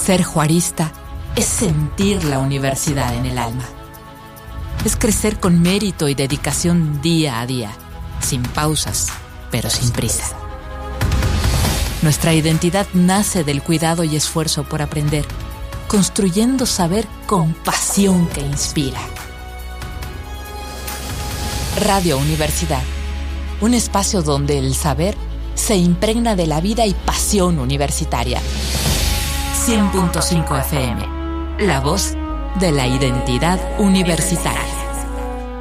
Ser juarista es sentir la universidad en el alma. Es crecer con mérito y dedicación día a día, sin pausas, pero sin prisa. Nuestra identidad nace del cuidado y esfuerzo por aprender, construyendo saber con pasión que inspira. Radio Universidad, un espacio donde el saber se impregna de la vida y pasión universitaria. 100.5 FM, la voz de la identidad universitaria.